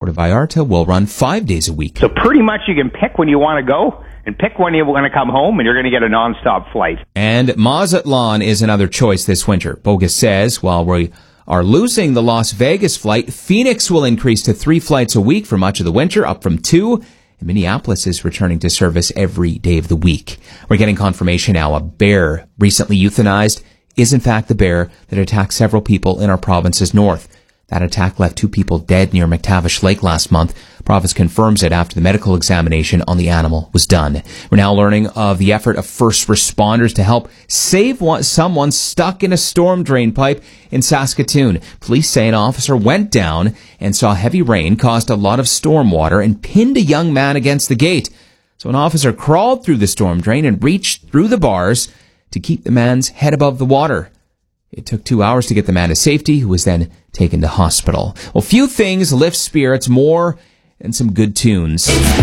Puerto Vallarta will run 5 days a week. So pretty much you can pick when you want to go and pick when you want to come home, and you're going to get a nonstop flight. And Mazatlan is another choice this winter. Bogus says while we are losing the Las Vegas flight, Phoenix will increase to 3 flights a week for much of the winter, up from 2. And Minneapolis is returning to service every day of the week. We're getting confirmation now a bear recently euthanized is in fact the bear that attacked several people in our province's north. That attack left 2 people dead near McTavish Lake last month. Province confirms it after the medical examination on the animal was done. We're now learning of the effort of first responders to help save someone stuck in a storm drain pipe in Saskatoon. Police say an officer went down and saw heavy rain caused a lot of storm water and pinned a young man against the gate. So an officer crawled through the storm drain and reached through the bars to keep the man's head above the water. It took 2 hours to get the man to safety, who was then taken to hospital. Well, few things lift spirits more than some good tunes.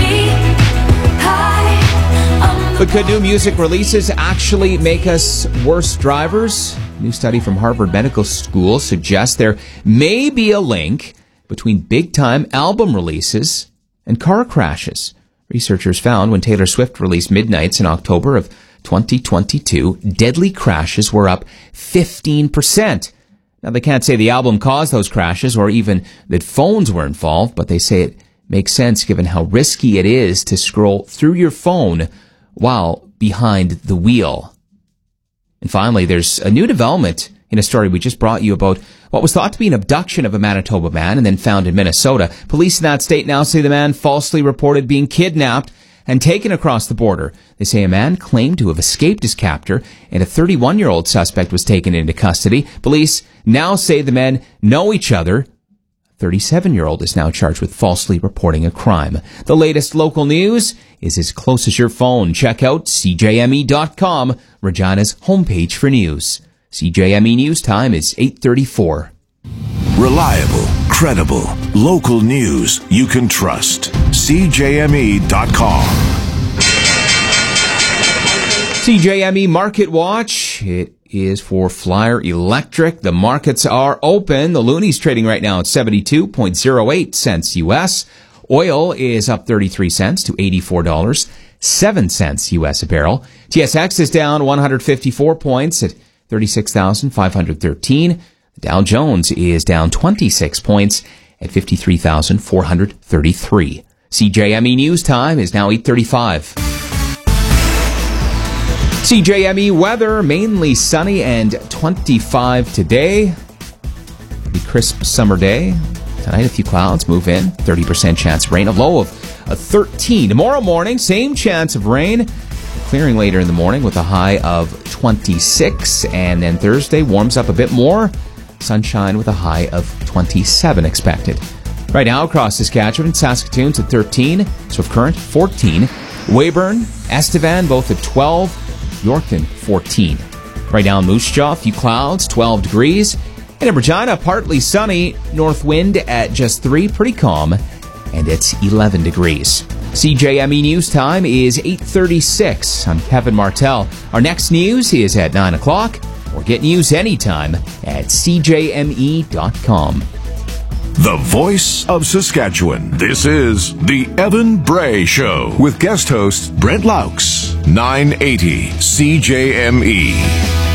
But could new music releases actually make us worse drivers? A new study from Harvard Medical School suggests there may be a link between big-time album releases and car crashes. Researchers found when Taylor Swift released Midnights in October of 2022, deadly crashes were up 15%. Now, they can't say the album caused those crashes or even that phones were involved, but they say it makes sense given how risky it is to scroll through your phone while behind the wheel. And finally, there's a new development in a story we just brought you about what was thought to be an abduction of a Manitoba man and then found in Minnesota. Police in that state now say the man falsely reported being kidnapped and taken across the border. They say a man claimed to have escaped his captor, and a 31-year-old suspect was taken into custody. Police now say the men know each other. A 37-year-old is now charged with falsely reporting a crime. The latest local news is as close as your phone. Check out CJME.com, Regina's homepage for news. CJME News Time is 8:34. Reliable, credible, local news you can trust. CJME.com. CJME Market Watch. It is for Flyer Electric. The markets are open. The Looney's trading right now at 72.08 cents U.S. Oil is up 33 cents to $84.07 U.S. a barrel. TSX is down 154 points at 36,513. The Dow Jones is down 26 points at 53,433. CJME News Time is now 8:35. CJME weather, mainly sunny and 25 today. Pretty crisp summer day. Tonight, a few clouds move in. 30% chance of rain. A low of 13. Tomorrow morning, same chance of rain. Clearing later in the morning with a high of 26. And then Thursday warms up a bit more. Sunshine with a high of 27 expected. Right now across Saskatchewan, Saskatoon's at 13. Swift Current, 14. Weyburn, Estevan, both at 12. Yorkton, 14. Right now in Moose Jaw, a few clouds, 12 degrees. And in Regina, partly sunny. North wind at just 3, pretty calm. And it's 11 degrees. CJME News Time is 8:36. I'm Kevin Martell. Our next news is at 9 o'clock. Or get news anytime at CJME.com. The voice of Saskatchewan. This is The Evan Bray Show with guest host Brent Laux. 980 CJME.